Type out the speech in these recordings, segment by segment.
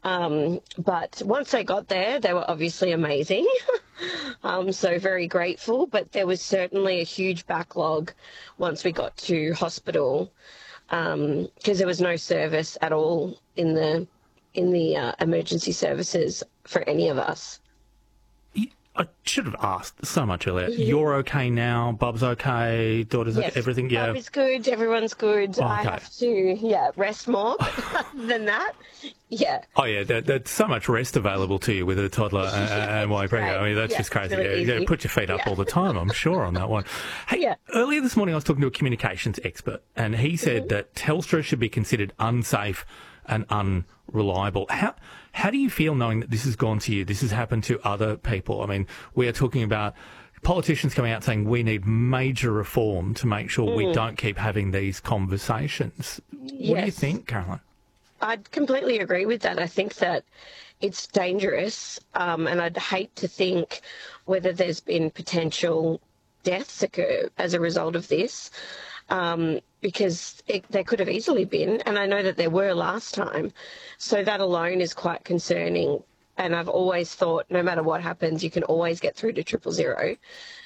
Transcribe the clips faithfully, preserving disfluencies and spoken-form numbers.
Um, but once they got there, they were obviously amazing. um, so very grateful. But there was certainly a huge backlog once we got to hospital, because um, there was no service at all in the in the uh, emergency services for any of us. I should have asked so much earlier. You're okay now? Bub's okay? Daughter's yes, okay? Everything? Yeah. Bub is good. Everyone's good. Oh, okay. I have to, yeah, rest more than that. Yeah. Oh, yeah. There, there's so much rest available to you with a toddler and, and while you're pregnant. I mean, that's yeah, just crazy. really yeah, easy. yeah, put your feet up yeah. all the time, I'm sure, on that one. Hey, yeah. earlier this morning I was talking to a communications expert, and he said mm-hmm. that Telstra should be considered unsafe and unreliable. How how do you feel knowing that this has gone to you, this has happened to other people? I mean, we are talking about politicians coming out saying we need major reform to make sure mm. we don't keep having these conversations. Yes. What do you think, Caroline? I'd completely agree with that. I think that it's dangerous, um, and I'd hate to think whether there's been potential deaths occur as a result of this. Um, because it, there could have easily been, and I know that there were last time. So that alone is quite concerning. And I've always thought no matter what happens, you can always get through to triple zero.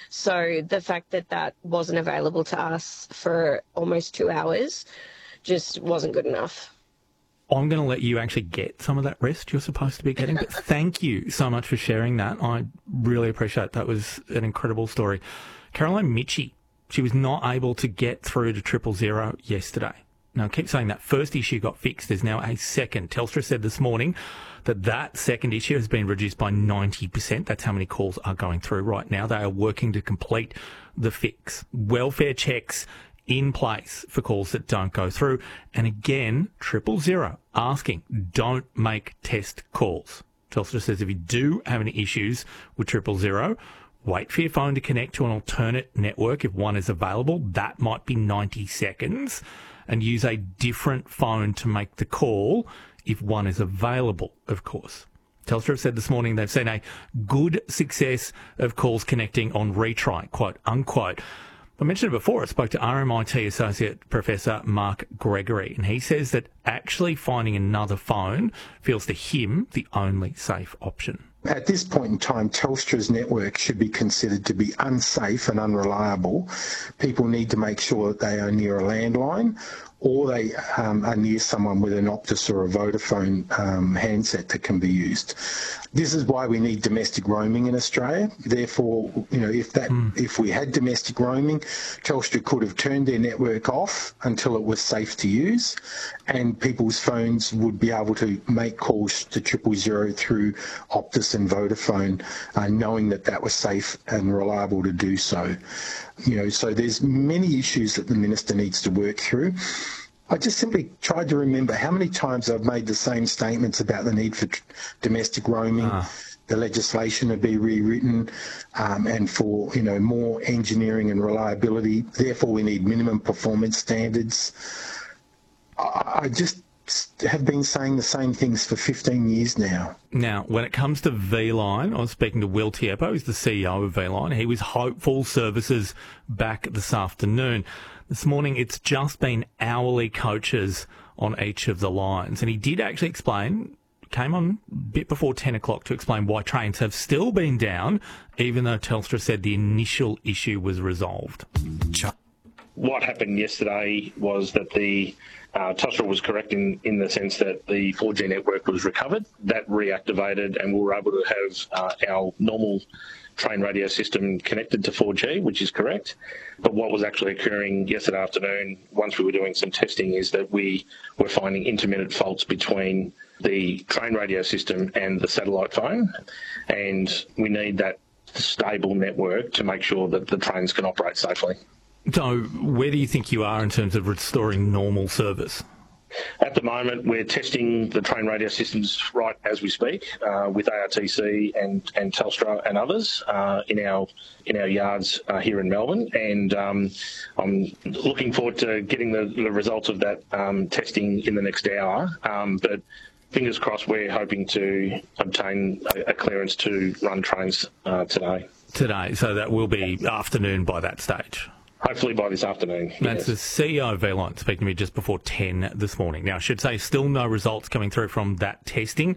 So the fact that that wasn't available to us for almost two hours just wasn't good enough. I'm going to let you actually get some of that rest you're supposed to be getting. But thank you so much for sharing that. I really appreciate it. That was an incredible story. Caroline Mitchie. She was not able to get through to triple zero yesterday. Now, I keep saying that first issue got fixed. There's now a second. Telstra said this morning that that second issue has been reduced by ninety percent. That's how many calls are going through right now. They are working to complete the fix. Welfare checks in place for calls that don't go through. And again, triple zero asking, don't make test calls. Telstra says if you do have any issues with triple zero, wait for your phone to connect to an alternate network if one is available. That might be ninety seconds. And use a different phone to make the call if one is available, of course. Telstra have said this morning they've seen a good success of calls connecting on retry, quote, unquote. I mentioned it before. I spoke to R M I T Associate Professor Mark Gregory, and he says that actually finding another phone feels to him the only safe option. At this point in time, Telstra's network should be considered to be unsafe and unreliable. People need to make sure that they are near a landline or they um, are near someone with an Optus or a Vodafone um, handset that can be used. This is why we need domestic roaming in Australia. Therefore, you know, if that mm. if we had domestic roaming, Telstra could have turned their network off until it was safe to use, and people's phones would be able to make calls to triple zero through Optus and Vodafone, uh, knowing that that was safe and reliable to do so. You know, so there's many issues that the minister needs to work through. I just simply tried to remember how many times I've made the same statements about the need for tr- domestic roaming, ah. the legislation to be rewritten, um, and for, you know, more engineering and reliability. Therefore, we need minimum performance standards. I, I just have been saying the same things for fifteen years now. Now, when it comes to V-Line, I was speaking to Will Tieppo, who's the C E O of V-Line. He was hopeful services back this afternoon. This morning, it's just been hourly coaches on each of the lines. And he did actually explain, came on a bit before ten o'clock to explain why trains have still been down, even though Telstra said the initial issue was resolved. What happened yesterday was that the uh, Telstra was correct in, in the sense that the four G network was recovered. That reactivated, and we were able to have uh, our normal train radio system connected to four G, which is correct. But what was actually occurring yesterday afternoon, once we were doing some testing, is that we were finding intermittent faults between the train radio system and the satellite phone, and we need that stable network to make sure that the trains can operate safely. So where do you think you are in terms of restoring normal service? At the moment, we're testing the train radio systems right as we speak uh, with A R T C and, and Telstra and others uh, in our in our yards uh, here in Melbourne, and um, I'm looking forward to getting the, the results of that um, testing in the next hour. Um, but fingers crossed, we're hoping to obtain a, a clearance to run trains uh, today. Today, so that will be afternoon by that stage. Hopefully by this afternoon. That's yes. the C E O of V-Line speaking to me just before ten this morning. Now, I should say still no results coming through from that testing.